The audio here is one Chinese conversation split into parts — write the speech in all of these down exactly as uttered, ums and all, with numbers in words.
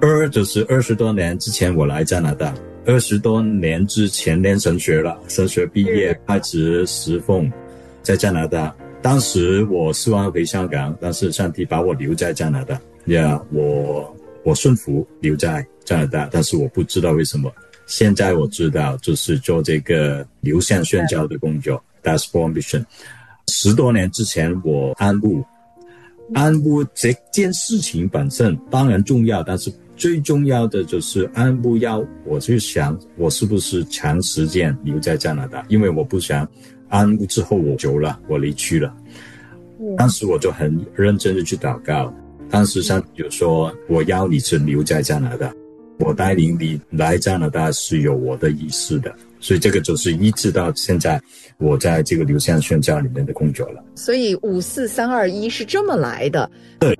二就是二十多年之前我来加拿大，二十多年之前念神学了，神学毕业开始侍奉在加拿大。当时我希望回香港，但是上帝把我留在加拿大。呀、yeah, 我我顺服留在加拿大，但是我不知道为什么。现在我知道，就是做这个流向宣教的工作 Diaspora Mission。十多年之前我安步安步这件事情本身当然重要，但是最重要的就是安步要我去想我是不是长时间留在加拿大，因为我不想安步之后我走了，我离去了。当时我就很认真的去祷告，当时上帝就说我要你是留在加拿大，我带领你来加拿大是有我的意思的，所以这个就是一直到现在我在这个流向宣教里面的工作了。 所以五四三二一是这么来的。 对。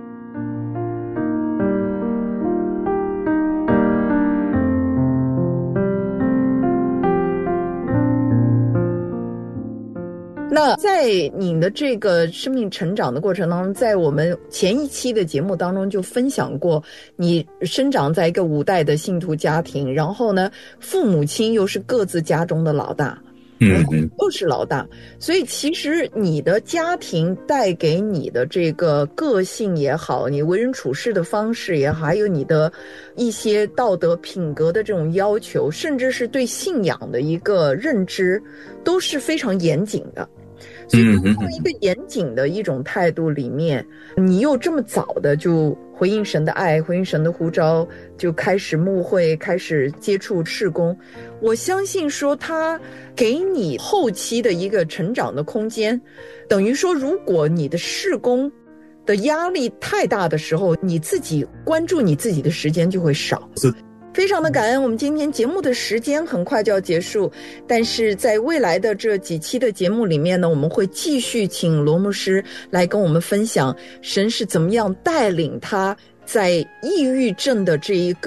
那在你的这个生命成长的过程当中，在我们前一期的节目当中就分享过，你生长在一个五代的信徒家庭，然后呢，父母亲又是各自家中的老大， 嗯嗯， 都是老大，所以其实你的家庭带给你的这个个性也好，你为人处事的方式也好，还有你的一些道德品格的这种要求，甚至是对信仰的一个认知，都是非常严谨的。所以在一个严谨的一种态度里面，你又这么早的就回应神的爱，回应神的呼召，就开始牧会，开始接触事工。我相信说他给你后期的一个成长的空间，等于说如果你的事工的压力太大的时候，你自己关注你自己的时间就会少。 是。 非常的感恩，我们今天节目的时间很快就要结束，但是在未来的这几期的节目里面呢，我们会继续请罗牧师来跟我们分享神是怎么样带领他在抑郁症的这一个